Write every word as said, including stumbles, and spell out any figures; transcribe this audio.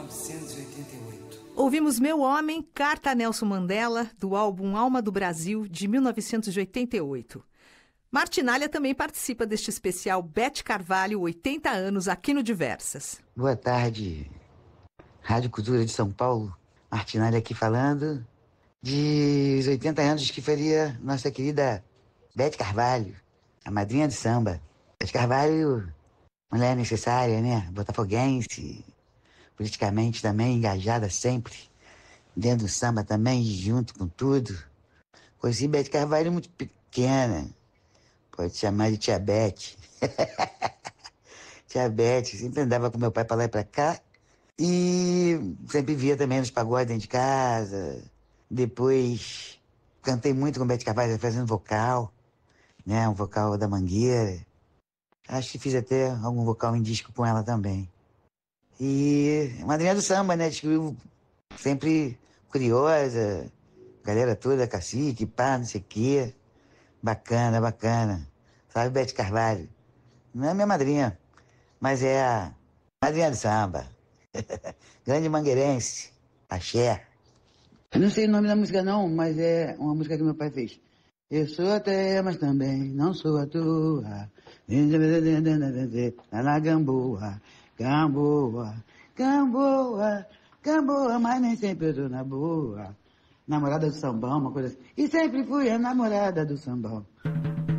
novecentos e oitenta e oito. Ouvimos Meu Homem, Carta a Nelson Mandela, do álbum Alma do Brasil, de mil novecentos e oitenta e oito. Martinalha também participa deste especial Bete Carvalho, oitenta anos, aqui no Diversas. Boa tarde, Rádio Cultura de São Paulo. Martinalha aqui falando de oitenta anos que faria nossa querida Bete Carvalho, a madrinha de samba. Bete Carvalho, mulher necessária, né? Botafoguense, politicamente também engajada sempre, dentro do samba também, junto com tudo. Conheci Bete Carvalho muito pequena, pode chamar de Tia Bete. Tia Bete, sempre andava com meu pai pra lá e pra cá, e sempre via também nos pagodes dentro de casa. Depois cantei muito com Bete Carvalho, fazendo vocal, né? Um vocal da Mangueira. Acho que fiz até algum vocal em disco com ela também. E madrinha do samba, né? Descobriu sempre curiosa, galera toda, cacique, pá, não sei o quê. Bacana, bacana. Sabe, Bete Carvalho? Não é minha madrinha, mas é a madrinha do samba. Grande mangueirense, axé. Eu não sei o nome da música não, mas é uma música que meu pai fez. Eu sou a terra, mas também não sou a tua. Na Gamboa, Gamboa, Gamboa, Gamboa, mas nem sempre eu tô na boa. Namorada do sambão, uma coisa assim. E sempre fui a namorada do sambão.